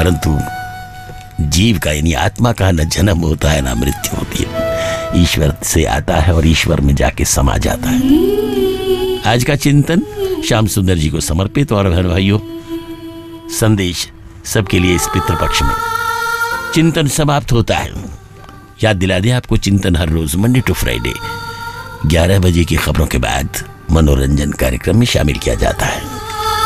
परंतु जीव का यानी आत्मा का न जन्म होता है ना मृत्यु होती है, ईश्वर से आता है और ईश्वर में जाके समा जाता है। आज का चिंतन श्याम सुंदर जी को समर्पित। और बहन भाइयों, संदेश सबके लिए इस पितृपक्ष में चिंतन समाप्त होता है। याद दिला दे आपको, चिंतन हर रोज मंडे टू फ्राइडे 11 बजे की खबरों के बाद मनोरंजन कार्यक्रम में शामिल किया जाता है।